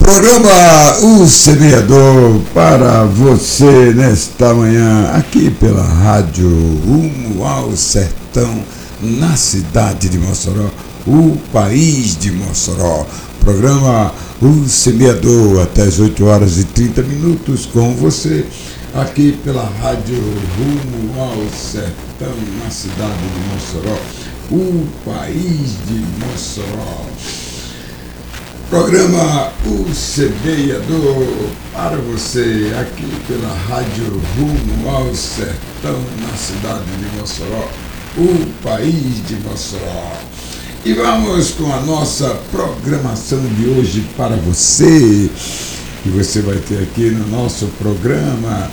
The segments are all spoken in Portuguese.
Programa O Semeador para você nesta manhã, aqui pela Rádio Rumo ao Sertão, na cidade de Mossoró, o país de Mossoró. Programa O Semeador, até as 8h30 com você, aqui pela Rádio Rumo ao Sertão, na cidade de Mossoró, o país de Mossoró. Programa O Semeador para você, aqui pela Rádio Rumo ao Sertão, na cidade de Mossoró, o país de Mossoró. E vamos com a nossa programação de hoje para você, que você vai ter aqui no nosso programa,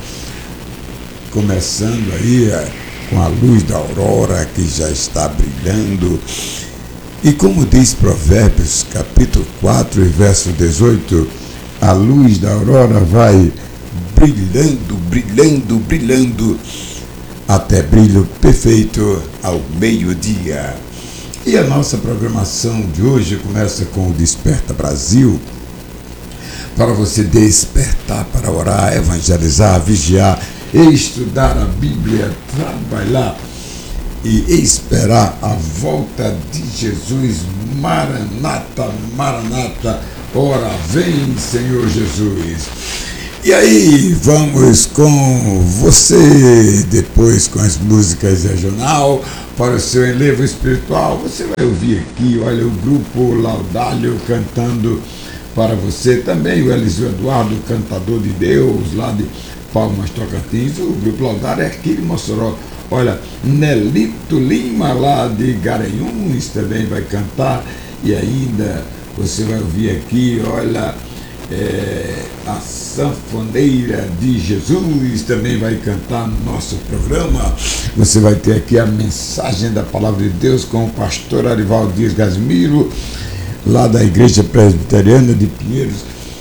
começando aí com a luz da aurora que já está brilhando. E como diz Provérbios, capítulo 4, verso 18, a luz da aurora vai brilhando, brilhando, brilhando, até brilho perfeito ao meio-dia. E a nossa programação de hoje começa com o Desperta Brasil, para você despertar para orar, evangelizar, vigiar, estudar a Bíblia, trabalhar e esperar a volta de Jesus. Maranata, Maranata, ora vem, Senhor Jesus. E aí vamos com você, depois com as músicas regional, para o seu enlevo espiritual. Você vai ouvir aqui, olha, o grupo Laudálio cantando para você, também o Eliseu Eduardo, cantador de Deus, lá de Palmas, Tocantins. O grupo Laudálio é aqui de Mossoró. Olha, Nelito Lima, lá de Garanhuns, também vai cantar. E ainda você vai ouvir aqui, olha, a Sanfoneira de Jesus também vai cantar no nosso programa. Você vai ter aqui a mensagem da Palavra de Deus com o pastor Arivaldo Dias Gasmiro, lá da Igreja Presbiteriana de Pinheiros,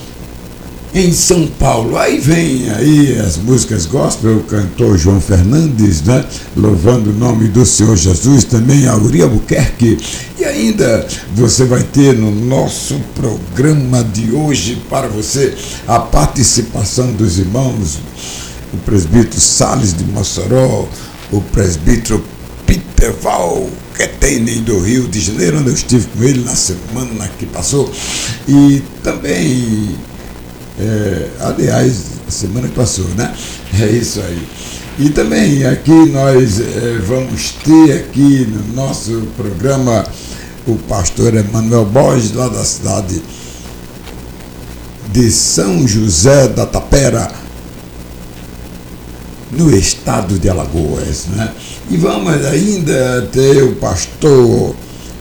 em São Paulo. Aí vem aí as músicas gospel, o cantor João Fernandes, né? Louvando o nome do Senhor Jesus, também a Uri Albuquerque. E ainda você vai ter no nosso programa de hoje para você a participação dos irmãos, o presbítero Salles de Mossoró, o presbítero Peter Val, que tem do Rio de Janeiro, onde eu estive com ele na semana que passou. E também aliás, a semana que passou, né? É isso aí. E também aqui nós vamos ter aqui no nosso programa o pastor Emanuel Borges, lá da cidade de São José da Tapera, no estado de Alagoas, né? E vamos ainda ter o pastor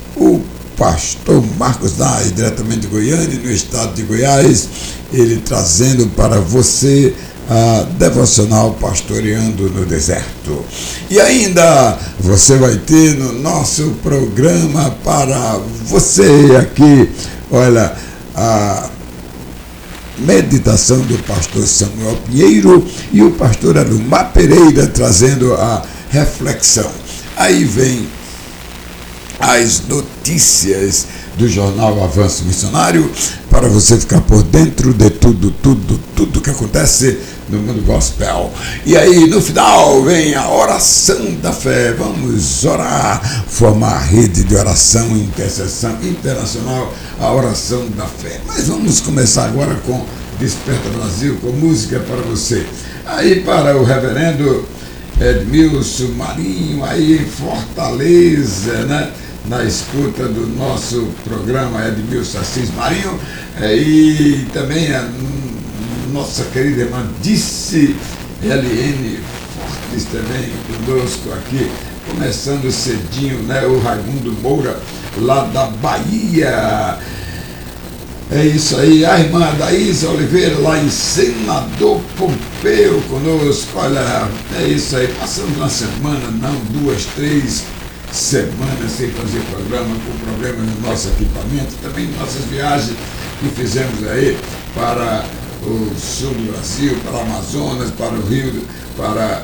Marcos Dais, diretamente de Goiânia, no estado de Goiás, ele trazendo para você a devocional Pastoreando no Deserto. E ainda você vai ter no nosso programa para você aqui, olha, a meditação do pastor Samuel Pinheiro e o pastor Alumar Pereira trazendo a reflexão. Aí vem as notícias do jornal Avanço Missionário, para você ficar por dentro de tudo que acontece no mundo gospel. E aí no final vem a oração da fé. Vamos orar, formar a rede de oração e intercessão internacional, a oração da fé. Mas vamos começar agora com Desperta Brasil, com música para você. Aí para o reverendo Edmilson Marinho, aí em Fortaleza, né? Na escuta do nosso programa Edmilson Assis Marinho, e também a nossa querida irmã Dice LN Fortes também conosco aqui, começando cedinho, né? O Raimundo Moura, lá da Bahia. É isso aí, a irmã Daísa Oliveira, lá em Senador Pompeu conosco. Olha, é isso aí, passamos uma semana, não, 2, 3 semanas sem fazer programa, com problemas no nosso equipamento, também nossas viagens que fizemos aí para o sul do Brasil, para o Amazonas, para o Rio, para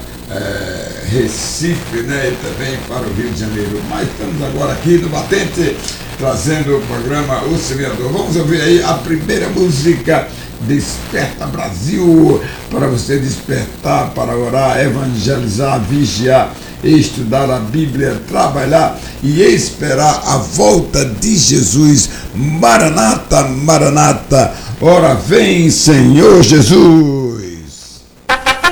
Recife, né, e também para o Rio de Janeiro. Mas estamos agora aqui no batente trazendo o programa O Semeador. Vamos ouvir aí a primeira música, Desperta Brasil, para você despertar, para orar, evangelizar, vigiar, estudar a Bíblia, trabalhar e esperar a volta de Jesus. Maranata, Maranata, ora vem, Senhor Jesus.